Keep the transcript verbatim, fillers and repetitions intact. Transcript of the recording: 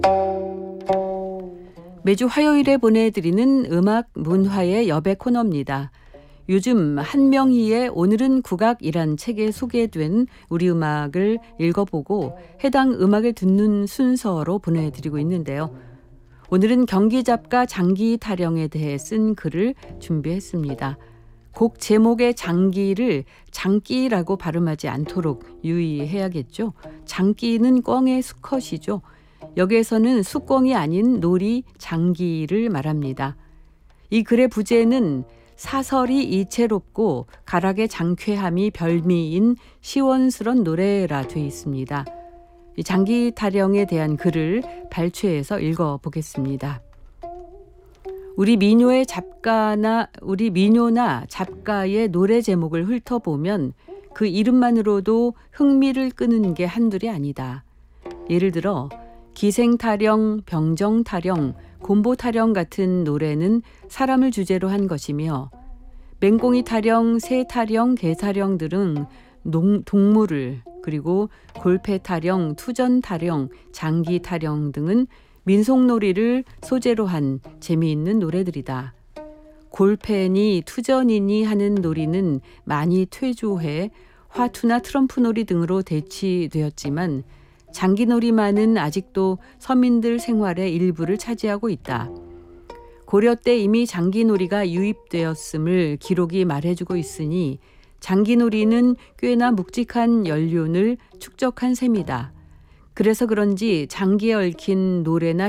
매주 화요일에 보내드리는 음악 문화의 여배 코너입니다. 요즘 한명희의 오늘은 국악이란 책에 소개된 우리 음악을 읽어보고 해당 음악을 듣는 순서로 보내드리고 있는데요. 오늘은 경기 작가 장기타령에 대해 쓴 글을 준비했습니다. 곡 제목의 장기를 장기라고 발음하지 않도록 유의해야겠죠. 장기는 꿩의 수컷이죠. 여기에서는 수꿩이 아닌 놀이 장기를 말합니다. 이 글의 부제는 사설이 이채롭고 가락의 장쾌함이 별미인 시원스런 노래라 되어 있습니다. 이 장기타령에 대한 글을 발췌해서 읽어보겠습니다. 우리 민요의 작가나 우리 민요나 작가의 노래 제목을 훑어보면 그 이름만으로도 흥미를 끄는 게 한둘이 아니다. 예를 들어 기생타령, 병정타령, 곰보타령 같은 노래는 사람을 주제로 한 것이며 맹꽁이타령, 새타령, 개타령 등은 농, 동물을 그리고 골패타령, 투전타령, 장기타령 등은 민속놀이를 소재로 한 재미있는 노래들이다. 골패니 투전이니 하는 놀이는 많이 퇴조해 화투나 트럼프놀이 등으로 대치되었지만 장기놀이만은 아직도 서민들 생활의 일부를 차지하고 있다. 고려 때 이미 장기놀이가 유입되었음을 기록이 말해주고 있으니 장기놀이는 꽤나 묵직한 연륜을 축적한 셈이다. 그래서 그런지 장기에 얽힌 노래나